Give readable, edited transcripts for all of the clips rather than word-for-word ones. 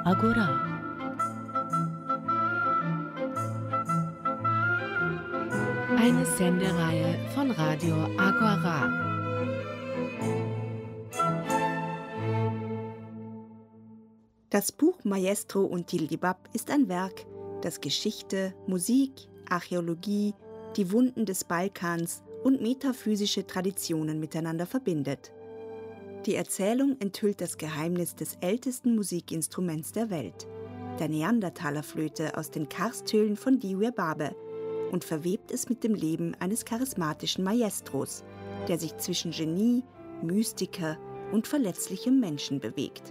Agora. Eine Sendereihe von Radio Agora. Das Buch Maestro und Tildibab ist ein Werk, das Geschichte, Musik, Archäologie, die Wunden des Balkans und metaphysische Traditionen miteinander verbindet. Die Erzählung enthüllt das Geheimnis des ältesten Musikinstruments der Welt, der Neandertalerflöte aus den Karsthöhlen von Diouerbaba, und verwebt es mit dem Leben eines charismatischen Maestros, der sich zwischen Genie, Mystiker und verletzlichem Menschen bewegt.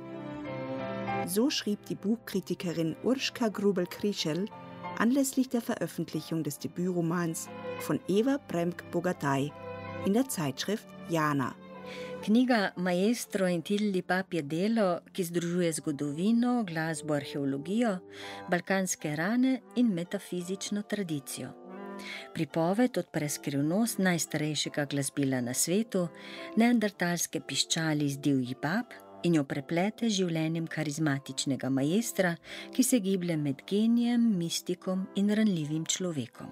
So schrieb die Buchkritikerin Urška Grubel-Krišelj anlässlich der Veröffentlichung des Debütromans von Eva Premk-Bogataj in der Zeitschrift Jana. Knjiga Maestro in Tildibab je delo, ki združuje zgodovino, glasbo, arheologijo, balkanske rane in metafizično tradicijo. Pripoved odpre skrivnost najstarejšega glasbila na svetu, neandertalske piščali iz Diouerbab, in jo preplete z življenjem karizmatičnega maestra, ki se giblje med genijem, mistikom in ranljivim človekom.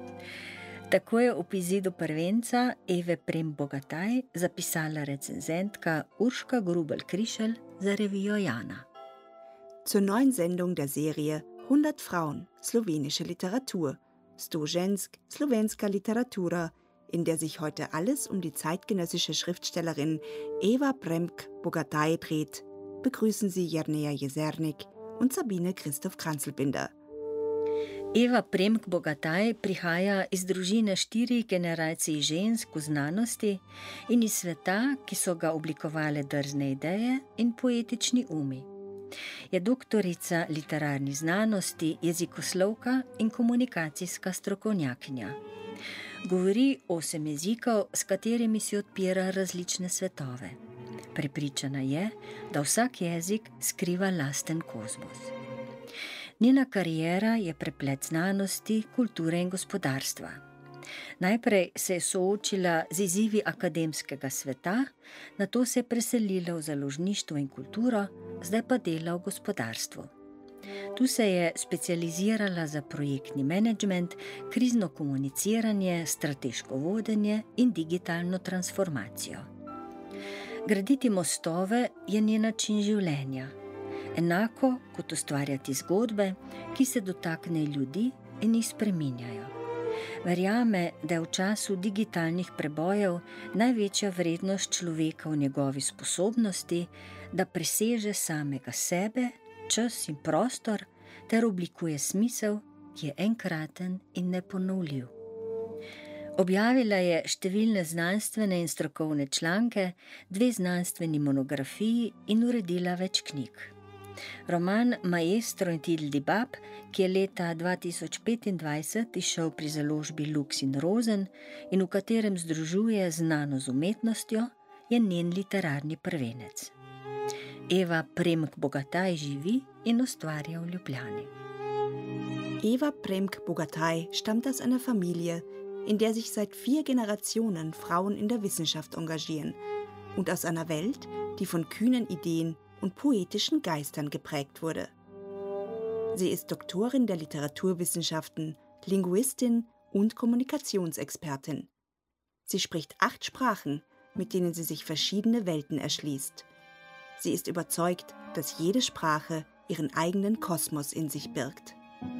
Tako je ob izidu prvenca Eve Premk-Bogataj zapisala recenzentka Urška Grubel-Krišelj za revijo Jana. Zur neuen Sendung der Serie 100 Frauen, slowenische Literatur, Stožensk, slovenska literatura, in der sich heute alles um die zeitgenössische Schriftstellerin Eva Premk-Bogataj dreht, begrüßen Sie Jerneja Jezernik und Sabine Christoph-Kranzelbinder. Eva Premk-Bogataj prihaja iz družine 4 generacij žensk v znanosti in iz sveta, ki so ga oblikovale drzne ideje in poetični umi. Je doktorica literarnih znanosti, jezikoslovka in komunikacijska strokovnjakinja. Govori 8 jezikov, s katerimi si odpira različne svetove. Prepričana je, da vsak jezik skriva lasten kozmos. Njena kariera je preplet znanosti, kulture in gospodarstva. Najprej se je soočila z izzivi akademskega sveta, nato se je preselila v založništvo in kulturo, zdaj pa dela v gospodarstvu. Tu se je specializirala za projektni menedžment, krizno komuniciranje, strateško vodenje in digitalno transformacijo. Graditi mostove je njen način življenja, enako kot ustvarjati zgodbe, ki se dotaknejo ljudi in jih spreminjajo. Verjame, da je v času digitalnih prebojev največja vrednost človeka v njegovi sposobnosti, da preseže samega sebe, čas in prostor ter oblikuje smisel, ki je enkraten in neponovljiv. Objavila je številne znanstvene in strokovne članke, 2 znanstveni monografiji in uredila več knjig. Roman Maestro in Tildibab, ki je leta 2025 izšel pri založbi Lux in Rosen in v katerem združuje znano z umetnostjo, je njen literarni prvenec. Eva Premk-Bogataj živi in ustvarja v Ljubljani. Eva Premk-Bogataj stammt aus einer Familie, in der sich seit 4 Generationen Frauen in der Wissenschaft engagieren und aus einer Welt, die von kühnen Ideen und poetischen Geistern geprägt wurde. Sie ist Doktorin der Literaturwissenschaften, Linguistin und Kommunikationsexpertin. Sie spricht 8 Sprachen, mit denen sie sich verschiedene Welten erschließt. Sie ist überzeugt, dass jede Sprache ihren eigenen Kosmos in sich birgt.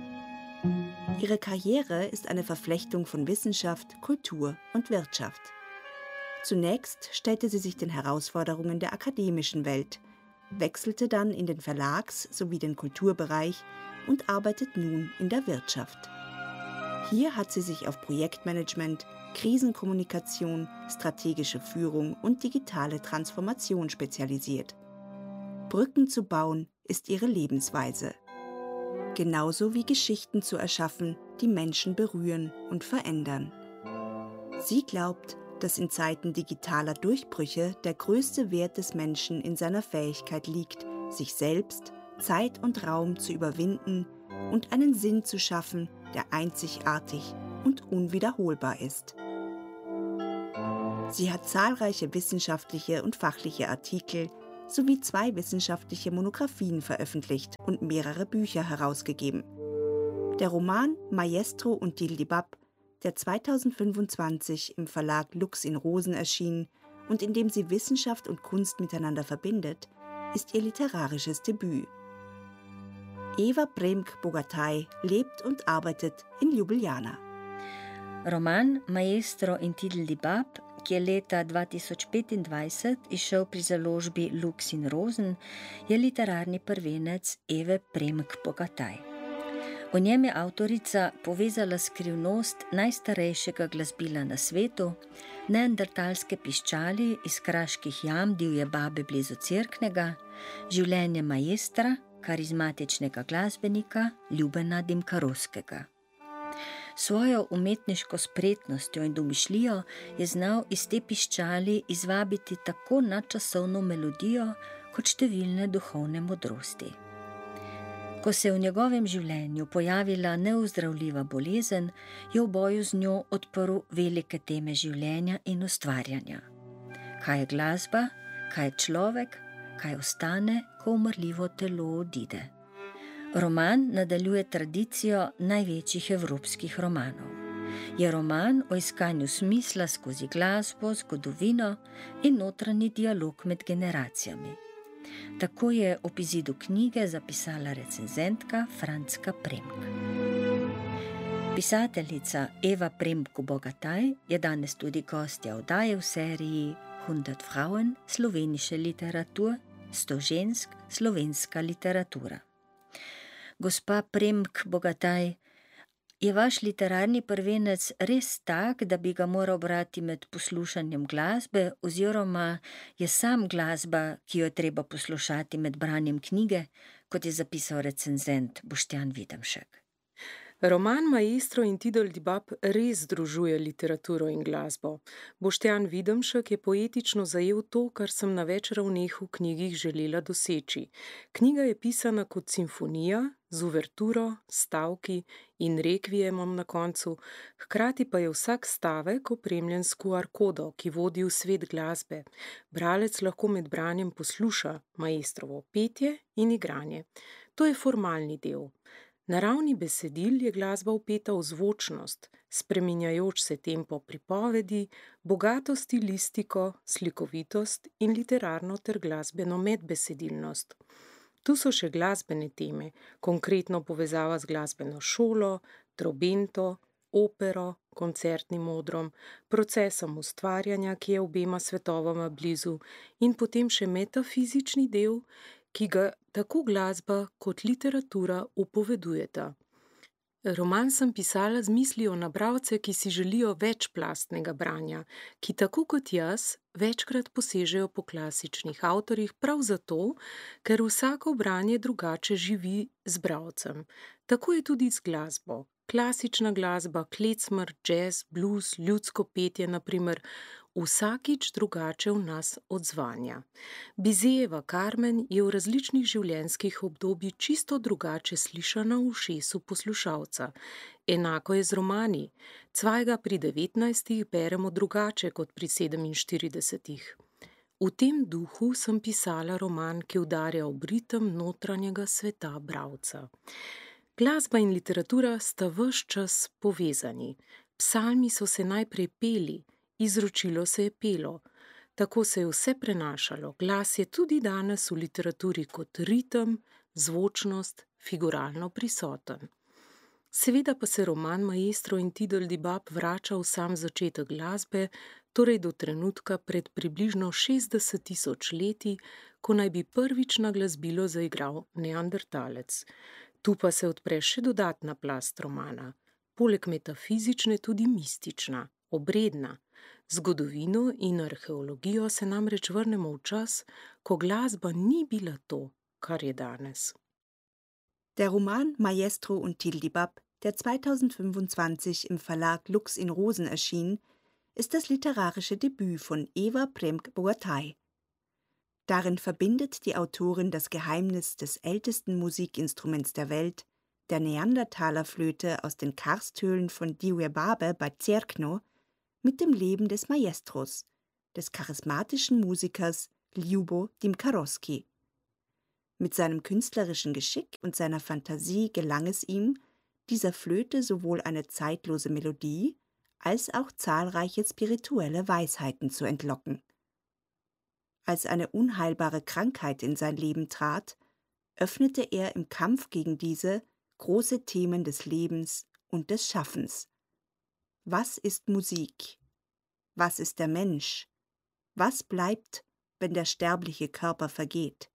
Ihre Karriere ist eine Verflechtung von Wissenschaft, Kultur und Wirtschaft. Zunächst stellte sie sich den Herausforderungen der akademischen Welt, wechselte dann in den Verlags- sowie den Kulturbereich und arbeitet nun in der Wirtschaft. Hier hat sie sich auf Projektmanagement, Krisenkommunikation, strategische Führung und digitale Transformation spezialisiert. Brücken zu bauen ist ihre Lebensweise. Genauso wie Geschichten zu erschaffen, die Menschen berühren und verändern. Sie glaubt, dass in Zeiten digitaler Durchbrüche der größte Wert des Menschen in seiner Fähigkeit liegt, sich selbst, Zeit und Raum zu überwinden und einen Sinn zu schaffen, der einzigartig und unwiederholbar ist. Sie hat zahlreiche wissenschaftliche und fachliche Artikel, sowie 2 wissenschaftliche Monographien veröffentlicht und mehrere Bücher herausgegeben. Der Roman Maestro und Tildibab, der 2025 im Verlag Lux in Rosen erschien und in dem sie Wissenschaft und Kunst miteinander verbindet, ist ihr literarisches Debüt. Eva Premk-Bogataj lebt und arbeitet in Ljubljana. Roman Maestro in Tildibab, ki je leta 2025 izšel pri založbi Lux in Rosen, je literarni prvenec Eve Premk-Bogataj. V njem je avtorica povezala skrivnost najstarejšega glasbila na svetu, neandertalske piščali iz kraških jam divje babe blizu Cerknega, življenje maestra, karizmatičnega glasbenika Ljubena Dimkarovskega. Svojo umetniško spretnostjo in domišljijo je znal iz te piščali izvabiti tako nadčasovno melodijo kot številne duhovne modrosti. Ko se je v njegovem življenju pojavila neozdravljiva bolezen, je v boju z njo odprl velike teme življenja in ustvarjanja. Kaj je glasba, kaj je človek, kaj ostane, ko umrljivo telo odide. Roman nadaljuje tradicijo največjih evropskih romanov. Je roman o iskanju smisla skozi glasbo, zgodovino in notranji dialog med generacijami. Tako je ob izidu knjige zapisala recenzentka Franzka Premk. Pisateljica Eva Premk-Bogataj je danes tudi gostja oddaje v seriji 100 Frauen slovenische Literatur, 100 žensk, slovenska literatura. Gospa Premk-Bogataj, je vaš literarni prvenec res tak, da bi ga moral brati med poslušanjem glasbe, oziroma je sam glasba, ki jo je treba poslušati med branjem knjige, kot je zapisal recenzent Boštjan Videmšek? Roman Maestro in Tildibab res združuje literaturo in glasbo. Boštjan Videmšek je poetično zajel to, kar sem na več ravneh v knjigi želela doseči. Knjiga je pisana kot simfonija, z uverturo, stavki in rekviemom na koncu, hkrati pa je vsak stavek opremljen s QR-kodo, ki vodi v svet glasbe. Bralec lahko med branjem posluša maestrovo petje in igranje. To je formalni del. Na ravni besedil je glasba vpeta v zvočnost, spreminjajoč se tempo pripovedi, bogato stilistiko, slikovitost in literarno ter glasbeno medbesedilnost. Tu so še glasbene teme, konkretno povezava z glasbeno šolo, trobento, opero, koncertnim odrom, procesom ustvarjanja, ki je obema svetovama blizu, in potem še metafizični del, ki ga tako glasba kot literatura upovedujeta. Roman sem pisala z mislijo na bralce, ki si želijo večplastnega branja, ki tako kot jaz večkrat posežejo po klasičnih avtorjih prav zato, ker vsako branje drugače živi z bralcem. Tako je tudi z glasbo. Klasična glasba, klecmr, jazz, blues, ljudsko petje, na primer, vsakič drugače v nas odzvanja. Bizejeva Carmen je v različnih življenjskih obdobjih čisto drugače slišana v ušesu poslušalca. Enako je z romani. Cvajga pri 19 beremo drugače kot pri 47. V tem duhu sem pisala roman, ki udarja ob ritem notranjega sveta bralca. Glasba in literatura sta ves čas povezani. Psalmi so se najprej peli, izročilo se je pelo. Tako se je vse prenašalo. Glas je tudi danes v literaturi kot ritem, zvočnost, figuralno prisoten. Seveda pa se roman Maestro in Tildibab vrača v sam začetek glasbe, torej do trenutka pred približno 60 tisoč leti, ko naj bi prvič na glasbilo zaigral neandertalec. Tu pa se odpre še dodatna plast romana, poleg metafizične tudi mistična, obredna. Zgodovino in arheologijo se namreč vrnemo v čas, ko glasba ni bila to, kar je danes. Der Roman Maestro und Tildibab, der 2025 im Verlag Lux in Rosen erschien, ist das literarische Debüt von Eva Premk-Bogataj. Darin verbindet die Autorin das Geheimnis des ältesten Musikinstruments der Welt, der Neandertalerflöte aus den Karsthöhlen von Divje Babe bei Cerkno, mit dem Leben des Maestros, des charismatischen Musikers Ljubo Dimkarowski. Mit seinem künstlerischen Geschick und seiner Fantasie gelang es ihm, dieser Flöte sowohl eine zeitlose Melodie als auch zahlreiche spirituelle Weisheiten zu entlocken. Als eine unheilbare Krankheit in sein Leben trat, öffnete er im Kampf gegen diese große Themen des Lebens und des Schaffens. Was ist Musik? Was ist der Mensch? Was bleibt, wenn der sterbliche Körper vergeht?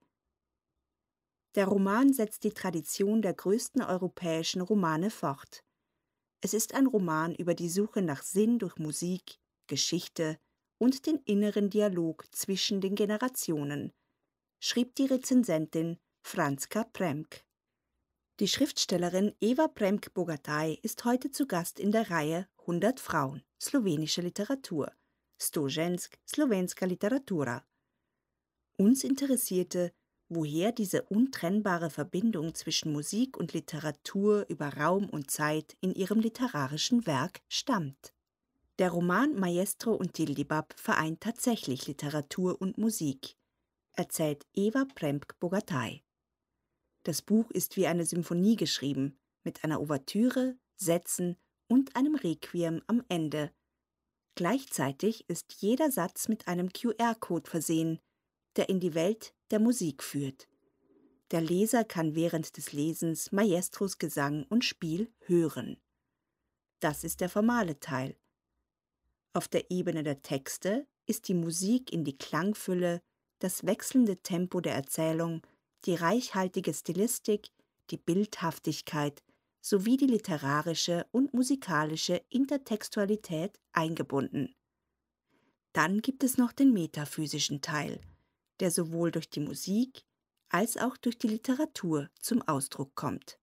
Der Roman setzt die Tradition der größten europäischen Romane fort. Es ist ein Roman über die Suche nach Sinn durch Musik, Geschichte und den inneren Dialog zwischen den Generationen, schrieb die Rezensentin Franzka Premk. Die Schriftstellerin Eva Premk-Bogataj ist heute zu Gast in der Reihe 100 Frauen, slowenische Literatur, 100 žensk, slovenska literatura. Uns interessierte, woher diese untrennbare Verbindung zwischen Musik und Literatur über Raum und Zeit in ihrem literarischen Werk stammt. Der Roman Maestro und Tildibab vereint tatsächlich Literatur und Musik, erzählt Eva Premk-Bogataj. Das Buch ist wie eine Symphonie geschrieben, mit einer Ouvertüre, Sätzen und einem Requiem am Ende. Gleichzeitig ist jeder Satz mit einem QR-Code versehen, der in die Welt der Musik führt. Der Leser kann während des Lesens Maestros Gesang und Spiel hören. Das ist der formale Teil. Auf der Ebene der Texte ist die Musik in die Klangfülle, das wechselnde Tempo der Erzählung, die reichhaltige Stilistik, die Bildhaftigkeit sowie die literarische und musikalische Intertextualität eingebunden. Dann gibt es noch den metaphysischen Teil, der sowohl durch die Musik als auch durch die Literatur zum Ausdruck kommt.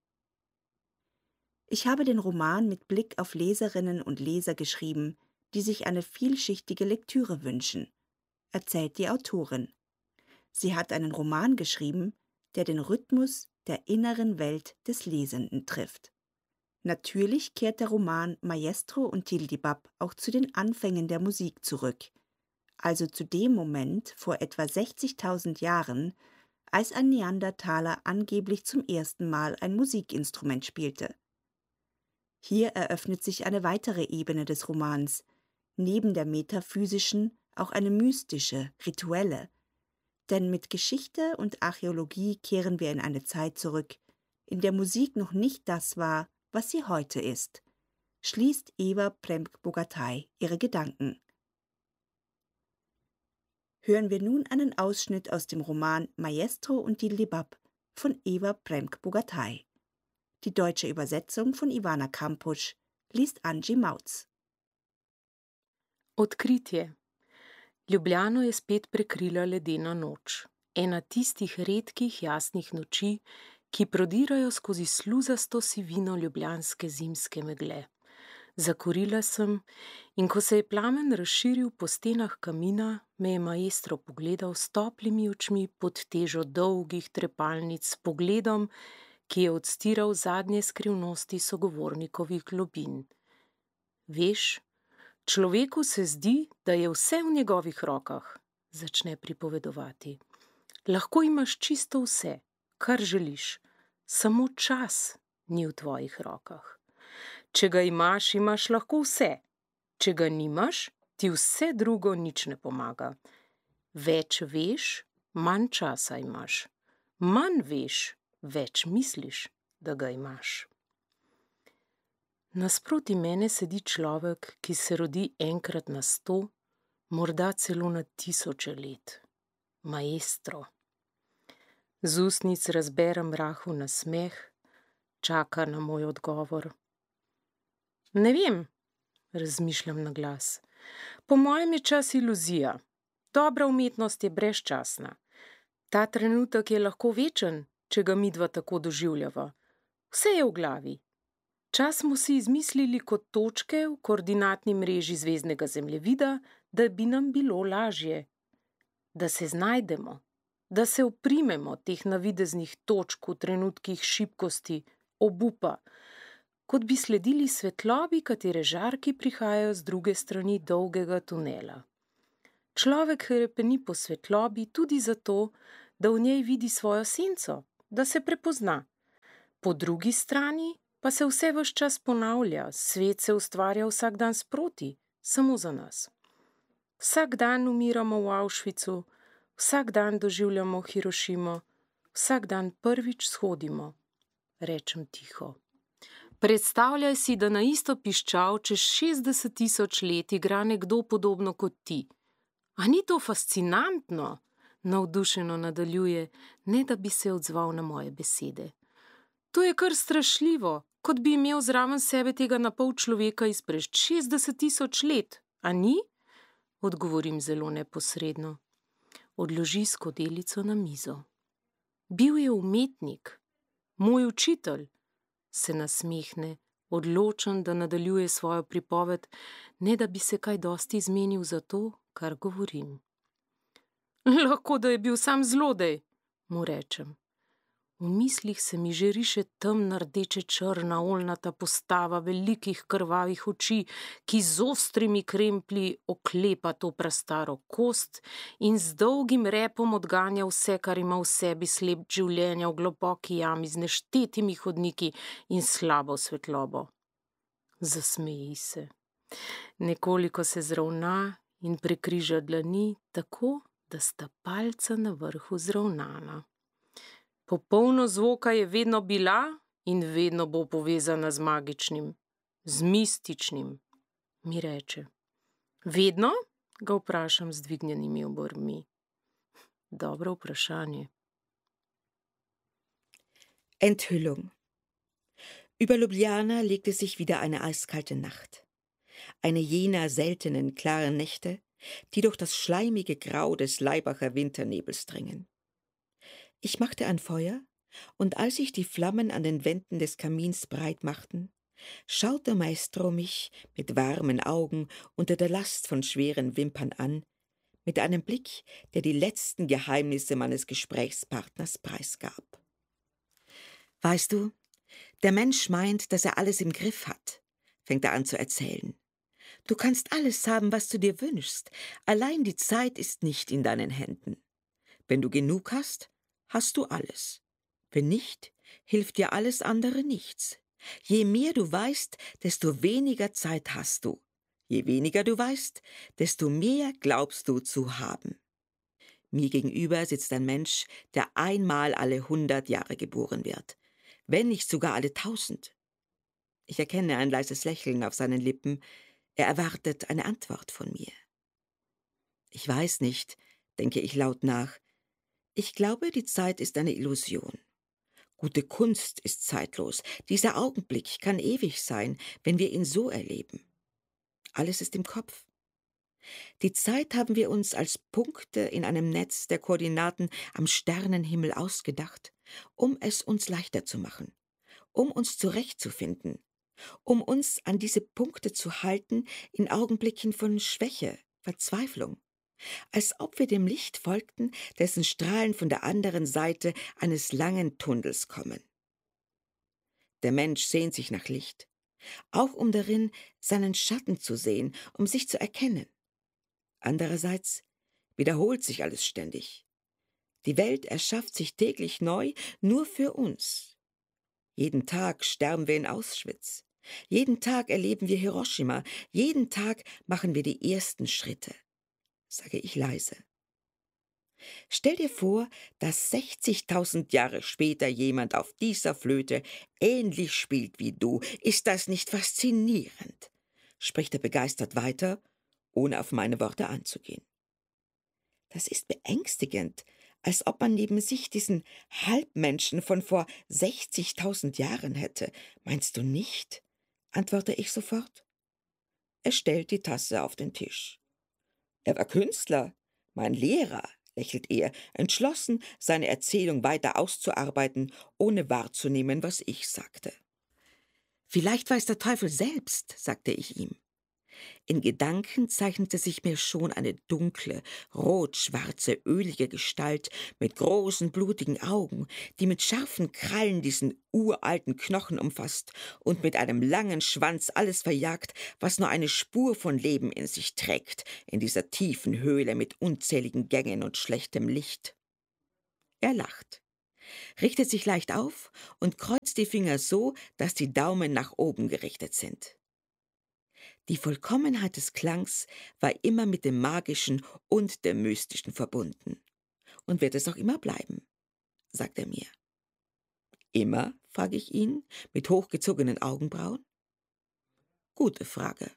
Ich habe den Roman mit Blick auf Leserinnen und Leser geschrieben, die sich eine vielschichtige Lektüre wünschen, erzählt die Autorin. Sie hat einen Roman geschrieben, der den Rhythmus der inneren Welt des Lesenden trifft. Natürlich kehrt der Roman Maestro und Tildibab auch zu den Anfängen der Musik zurück, also zu dem Moment vor etwa 60.000 Jahren, als ein Neandertaler angeblich zum ersten Mal ein Musikinstrument spielte. Hier eröffnet sich eine weitere Ebene des Romans, neben der metaphysischen auch eine mystische, rituelle. Denn mit Geschichte und Archäologie kehren wir in eine Zeit zurück, in der Musik noch nicht das war, was sie heute ist, schließt Eva Premk-Bogataj ihre Gedanken. Hören wir nun einen Ausschnitt aus dem Roman Maestro und Tildibab von Eva Premk-Bogataj. Die deutsche Übersetzung von Ivana Kampusch liest Angie Mautz. Odkritje. Ljubljano je spet prekrila ledena noč. Ena tistih redkih jasnih noči, ki prodirajo skozi sluzasto sivino ljubljanske zimske megle. Zakurila sem in ko se je plamen razširil po stenah kamina, me je maestro pogledal s toplimi očmi pod težo dolgih trepalnic s pogledom, ki je odstiral zadnje skrivnosti sogovornikovih globin. Veš, človeku se zdi, da je vse v njegovih rokah, začne pripovedovati. Lahko imaš čisto vse, kar želiš, samo čas ni v tvojih rokah. Če ga imaš, imaš lahko vse. Če ga nimaš, ti vse drugo nič ne pomaga. Več veš, manj časa imaš. Manj veš, več misliš, da ga imaš. Nasproti mene sedi človek, ki se rodi enkrat na 100, morda celo na 1000 let. Maestro. Z ustnic razberem rahel nasmeh, čaka na moj odgovor. Ne vem, razmišljam na glas. Po mojem je čas iluzija. Dobra umetnost je brezčasna. Ta trenutek je lahko večen, če ga midva tako doživljava. Vse je v glavi. Čas smo si izmislili kot točke v koordinatni mreži zvezdnega zemljevida, da bi nam bilo lažje. Da se znajdemo, da se oprimemo teh navideznih točk v trenutkih šibkosti, obupa, kot bi sledili svetlobi, katere žarki prihajajo z druge strani dolgega tunela. Človek hrepeni po svetlobi tudi zato, da v njej vidi svojo senco, da se prepozna. Po drugi strani pa se vse ves čas ponavlja, svet se ustvarja vsak dan sproti, samo za nas. Vsak dan umiramo v Auschwitzu, vsak dan doživljamo Hirošimo, vsak dan prvič shodimo, rečem tiho. Predstavljaj si, da na isto piščal čez 60.000 let igra nekdo podobno kot ti. A ni to fascinantno? Navdušeno nadaljuje, ne da bi se odzval na moje besede. To je kar strašljivo, kot bi imel zraven sebe tega napol človeka izpred 60.000 let, a ni? Odgovorim zelo neposredno. Odloži skodelico na mizo. Bil je umetnik, moj učitelj, se nasmehne, odločen, da nadaljuje svojo pripoved, ne da bi se kaj dosti izmenil za to, kar govorim. Lahko, da je bil sam zlodej, mu rečem. V mislih se mi že riše temna rdeče črna oljnata postava velikih krvavih oči, ki z ostrimi kremplji oklepa to prastaro kost in z dolgim repom odganja vse, kar ima v sebi slep življenja v globoki jami z neštetimi hodniki in slabo svetlobo. Zasmeji se. Nekoliko se zravna in prekriža dlani tako, da sta palca na vrhu zravnana. Popolno zvoka je vedno bila in vedno bo povezana z magičnim, z mističnim, mi reče. Vedno? Ga vprašam z dvignjenimi obrvmi. Dobro vprašanje. Enthüllung. Über Ljubljana legte sich wieder eine eiskalte Nacht. Eine jener seltenen, klaren Nächte, die durch das schleimige Grau des Laibacher Winternebels dringen. Ich machte ein Feuer, und als sich die Flammen an den Wänden des Kamins breit machten, schaute Maestro mich mit warmen Augen unter der Last von schweren Wimpern an, mit einem Blick, der die letzten Geheimnisse meines Gesprächspartners preisgab. Weißt du, der Mensch meint, dass er alles im Griff hat, fängt er an zu erzählen. Du kannst alles haben, was du dir wünschst, allein die Zeit ist nicht in deinen Händen. Wenn du genug hast, hast du alles. Wenn nicht, hilft dir alles andere nichts. Je mehr du weißt, desto weniger Zeit hast du. Je weniger du weißt, desto mehr glaubst du zu haben. Mir gegenüber sitzt ein Mensch, der einmal alle 100 Jahre geboren wird, wenn nicht sogar alle 1000. Ich erkenne ein leises Lächeln auf seinen Lippen. Er erwartet eine Antwort von mir. Ich weiß nicht, denke ich laut nach. Ich glaube, die Zeit ist eine Illusion. Gute Kunst ist zeitlos. Dieser Augenblick kann ewig sein, wenn wir ihn so erleben. Alles ist im Kopf. Die Zeit haben wir uns als Punkte in einem Netz der Koordinaten am Sternenhimmel ausgedacht, um es uns leichter zu machen, um uns zurechtzufinden, um uns an diese Punkte zu halten in Augenblicken von Schwäche, Verzweiflung. Als ob wir dem Licht folgten, dessen Strahlen von der anderen Seite eines langen Tunnels kommen. Der Mensch sehnt sich nach Licht, auch um darin seinen Schatten zu sehen, um sich zu erkennen. Andererseits wiederholt sich alles ständig. Die Welt erschafft sich täglich neu, nur für uns. Jeden Tag sterben wir in Auschwitz. Jeden Tag erleben wir Hiroshima. Jeden Tag machen wir die ersten Schritte, sage ich leise. Stell dir vor, dass 60.000 Jahre später jemand auf dieser Flöte ähnlich spielt wie du. Ist das nicht faszinierend? Spricht er begeistert weiter, ohne auf meine Worte einzugehen. Das ist beängstigend, als ob man neben sich diesen Halbmenschen von vor 60.000 Jahren hätte. Meinst du nicht? Antworte ich sofort. Er stellt die Tasse auf den Tisch. Er war Künstler, mein Lehrer, lächelt er, entschlossen, seine Erzählung weiter auszuarbeiten, ohne wahrzunehmen, was ich sagte. Vielleicht weiß der Teufel selbst, sagte ich ihm. In Gedanken zeichnete sich mir schon eine dunkle, rot-schwarze, ölige Gestalt mit großen, blutigen Augen, die mit scharfen Krallen diesen uralten Knochen umfasst und mit einem langen Schwanz alles verjagt, was nur eine Spur von Leben in sich trägt, in dieser tiefen Höhle mit unzähligen Gängen und schlechtem Licht. Er lacht, richtet sich leicht auf und kreuzt die Finger so, dass die Daumen nach oben gerichtet sind. Die Vollkommenheit des Klangs war immer mit dem Magischen und dem Mystischen verbunden und wird es auch immer bleiben, sagt er mir. Immer, frage ich ihn, mit hochgezogenen Augenbrauen? Gute Frage.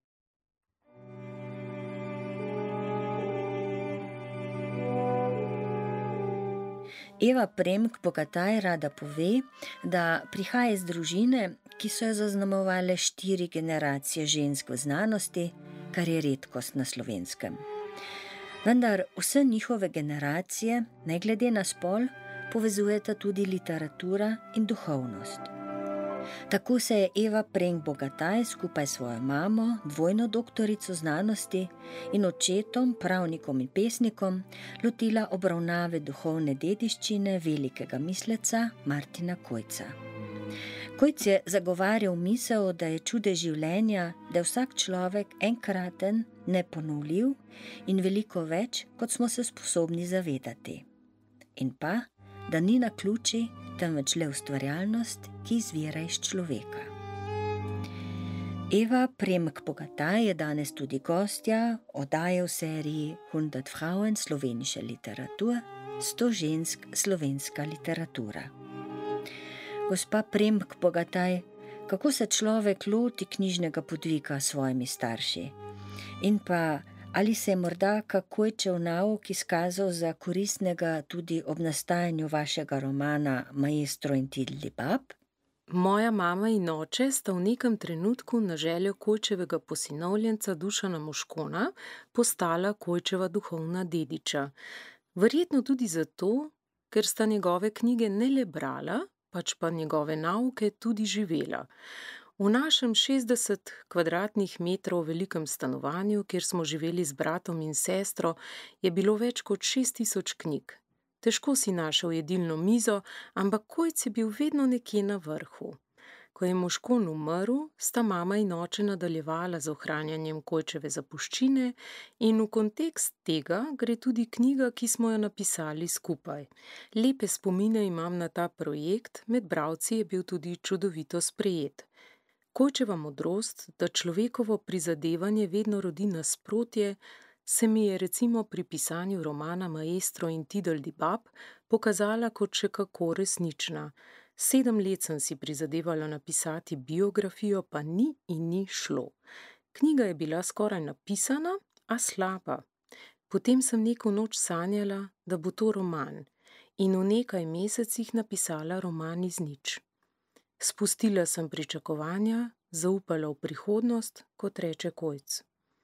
Eva Premk Bogataj rada pove, da prihaja iz družine, ki so jo zaznamovale 4 generacije žensk v znanosti, kar je redkost na Slovenskem. Vendar vse njihove generacije, ne glede na spol, povezujeta tudi literatura in duhovnost. Tako se je Eva Premk Bogataj skupaj s svojo mamo, dvojno doktorico znanosti in očetom, pravnikom in pesnikom, lotila obravnave duhovne dediščine velikega misleca Martina Kojca. Kojc je zagovarjal misel, da je čudež življenja, da je vsak človek enkraten, neponovljiv in veliko več, kot smo se sposobni zavedati. In pa, da ni naključij, temveč le ustvarjalnost, ki izvira iz človeka. Eva Premk Bogataj je danes tudi gostja oddaje v seriji 100 Frauen slovenische Literatur, 100 žensk slovenska literatura. Gospa Premk Bogataj, kako se človek loti knjižnega podvika s svojimi starši? In pa, ali se je morda Kojčev nauk izkazal za koristnega tudi ob nastajanju vašega romana Maestro in Tidli bab? Moja mama in oče sta v nekem trenutku na željo Kojčevega posinovljenca Dušana Moškona postala Kojčeva duhovna dediča. Verjetno tudi zato, ker sta njegove knjige ne le brala, pač pa njegove nauke tudi živela. V našem 60 kvadratnih metrov velikem stanovanju, kjer smo živeli z bratom in sestro, je bilo več kot 6000 knjig. Težko si našel jedilno mizo, ampak Kojc je bil vedno nekje na vrhu. Ko je Moškon umrl, sta mama in oče nadaljevala z ohranjanjem Kojčeve zapuščine in v kontekst tega gre tudi knjiga, ki smo jo napisali skupaj. Lepe spomine imam na ta projekt, med bralci je bil tudi čudovito sprejet. Kojčeva modrost, da človekovo prizadevanje vedno rodi nasprotje, se mi je recimo pri pisanju romana Maestro in Tidli bab pokazala kot še kako resnična. 7 let sem si prizadevala napisati biografijo, pa ni in ni šlo. Knjiga je bila skoraj napisana, a slaba. Potem sem neko noč sanjala, da bo to roman, in v nekaj mesecih napisala roman iz nič. Spustila sem pričakovanja, zaupala v prihodnost, kot reče Kojc.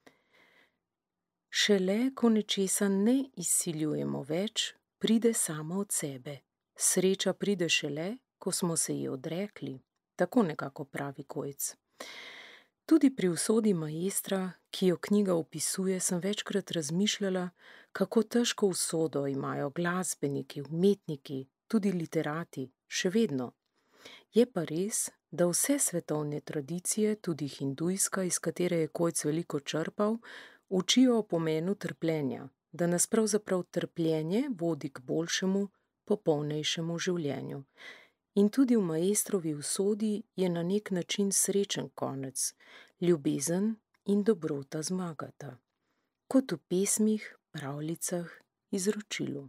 Šele, ko nečesa ne izsiljujemo več, pride samo od sebe. Sreča pride šele, ko smo se ji odrekli, tako nekako pravi Kojc. Tudi pri usodi Maestra, ki jo knjiga opisuje, sem večkrat razmišljala, kako težko usodo imajo glasbeniki, umetniki, tudi literati, še vedno. Je pa res, da vse svetovne tradicije, tudi hindujska, iz katere je Kojc veliko črpal, učijo o pomenu trpljenja, da nas pravzaprav trpljenje vodi k boljšemu, popolnejšemu življenju. In tudi v Maestrovi usodi je na nek način srečen konec, ljubezen in dobrota zmagata, kot v pesmih, pravljicah, izročilu.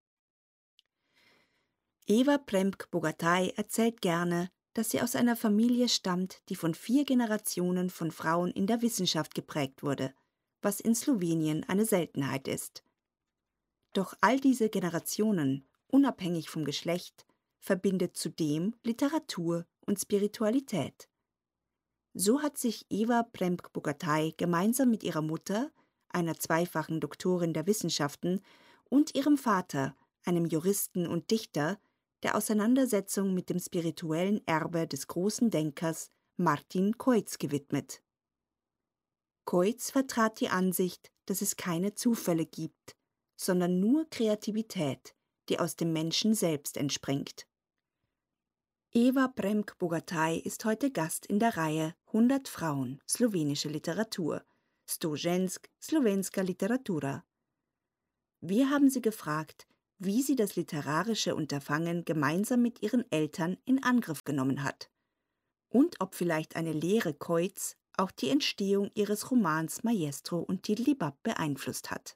Eva Premk Bogataj erzählt gerne, dass sie aus einer Familie stammt, die von 4 Generationen von Frauen in der Wissenschaft geprägt wurde, was in Slowenien eine Seltenheit ist. Doch all diese Generationen, unabhängig vom Geschlecht, verbindet zudem Literatur und Spiritualität. So hat sich Eva Premk Bogataj gemeinsam mit ihrer Mutter, einer zweifachen Doktorin der Wissenschaften, und ihrem Vater, einem Juristen und Dichter, der Auseinandersetzung mit dem spirituellen Erbe des großen Denkers Martin Kojc gewidmet. Coitz vertrat die Ansicht, dass es keine Zufälle gibt, sondern nur Kreativität, die aus dem Menschen selbst entspringt. Eva Premk-Bogataj ist heute Gast in der Reihe 100 Frauen, slowenische Literatur, 100 žensk, slovenska literatura. Wir haben sie gefragt, wie sie das literarische Unterfangen gemeinsam mit ihren Eltern in Angriff genommen hat und ob vielleicht eine Lehre Coitz auch die Entstehung ihres Romans Maestro und Tidlibab beeinflusst hat.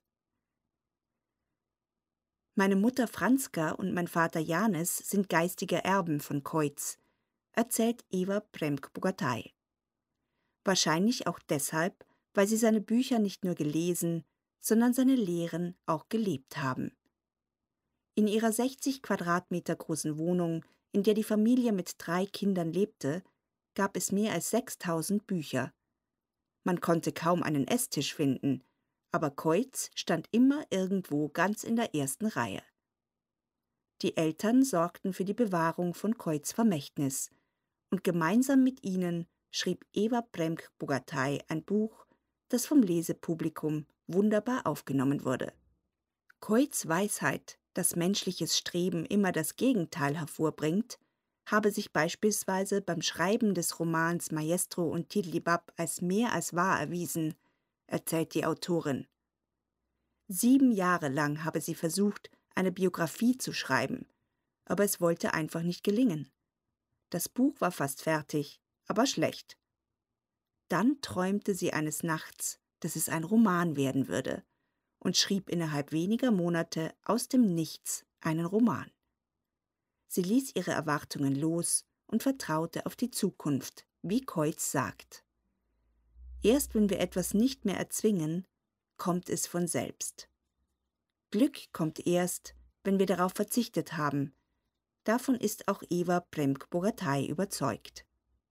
Meine Mutter Franzka und mein Vater Janis sind geistige Erben von Coitz, erzählt Eva Premk-Bogataj. Wahrscheinlich auch deshalb, weil sie seine Bücher nicht nur gelesen, sondern seine Lehren auch gelebt haben. In ihrer 60 Quadratmeter großen Wohnung, in der die Familie mit 3 Kindern lebte, gab es mehr als 6000 Bücher. Man konnte kaum einen Esstisch finden, aber Coitz stand immer irgendwo ganz in der ersten Reihe. Die Eltern sorgten für die Bewahrung von Coitz' Vermächtnis und gemeinsam mit ihnen schrieb Eva Premk-Bogataj ein Buch, das vom Lesepublikum wunderbar aufgenommen wurde. Coitz' Weisheit, dass menschliches Streben immer das Gegenteil hervorbringt, habe sich beispielsweise beim Schreiben des Romans Maestro und Tidlibab als mehr als wahr erwiesen, erzählt die Autorin. 7 Jahre lang habe sie versucht, eine Biografie zu schreiben, aber es wollte einfach nicht gelingen. Das Buch war fast fertig, aber schlecht. Dann träumte sie eines Nachts, dass es ein Roman werden würde, und schrieb innerhalb weniger Monate aus dem Nichts einen Roman. Sie ließ ihre Erwartungen los und vertraute auf die Zukunft, wie Coitz sagt. Erst wenn wir etwas nicht mehr erzwingen, kommt es von selbst. Glück kommt erst, wenn wir darauf verzichtet haben. Davon ist auch Eva Premk-Bogataj überzeugt.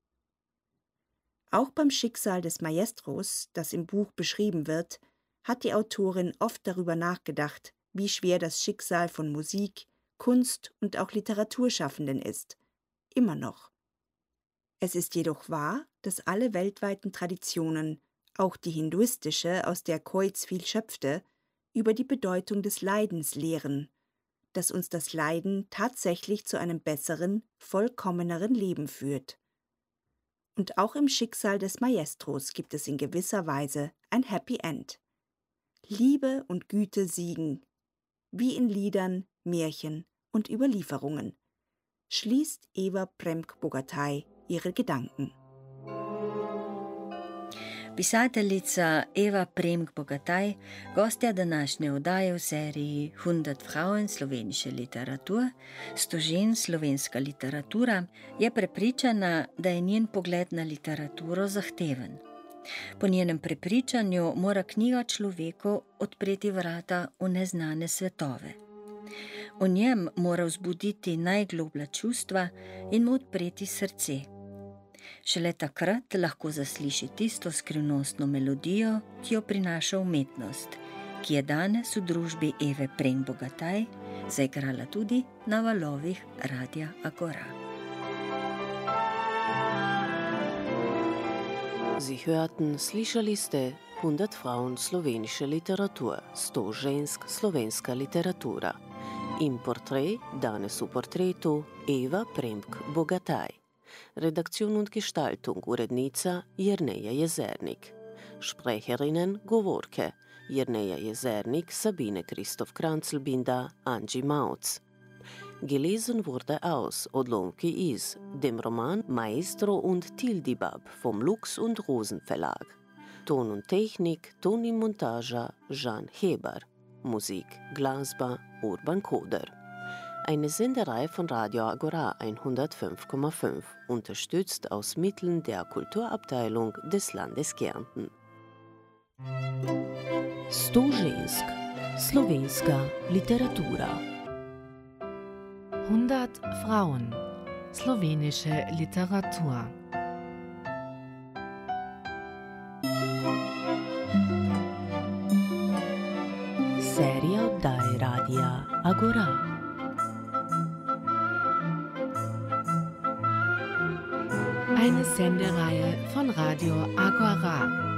Auch beim Schicksal des Maestros, das im Buch beschrieben wird, hat die Autorin oft darüber nachgedacht, wie schwer das Schicksal von Musik, Kunst und auch Literaturschaffenden ist. Immer noch. Es ist jedoch wahr, dass alle weltweiten Traditionen, auch die hinduistische, aus der Coitz viel schöpfte, über die Bedeutung des Leidens lehren, dass uns das Leiden tatsächlich zu einem besseren, vollkommeneren Leben führt. Und auch im Schicksal des Maestros gibt es in gewisser Weise ein Happy End. Liebe und Güte siegen, wie in Liedern, Märchen und Überlieferungen, schließt Eva Premk-Bogataj ihre Gedanken. Pisateljica Eva Premk-Bogataj, gostja današnje oddaje v seriji 100 Frauen slovenische literatur, 100 žensk slovenska literatura, je prepričana, da je njen pogled na literaturo zahteven. Po njenem prepričanju mora knjiga človeku odpreti vrata v neznane svetove. V njem mora vzbuditi najgloblja čustva in mu odpreti srce. Šele takrat lahko zasliši tisto skrivnostno melodijo, ki jo prinaša umetnost, ki je danes v družbi Eve Premk-Bogataj zaigrala tudi na valovih Radia Agora. Sie hörten, slišali ste 100 Frauen slovenische Literatur, 100 žensk slovenska literatura. Im Porträt, danes v portretu Eva Premk-Bogataj. Redaktion und Gestaltung urednica Jerneja Jezernik. Sprecherinnen Govorke Jerneja Jezernik, Sabine Christoph Kranzelbinder, Angie Mautz. Gelesen wurde aus Odlomki iz dem Roman Maestro und Tidlibab vom Lux und Rosen Verlag. Ton und Technik, Ton und Montage Jan Heber. Musik, Glasba, Urban Koder. Eine Senderei von Radio Agora 105,5, unterstützt aus Mitteln der Kulturabteilung des Landes Kärnten. 100 žensk slovenska literatura. 100 Frauen, slowenische Literatur. Serija oddaj Radia Agora. Eine Sendereihe von Radio Agora.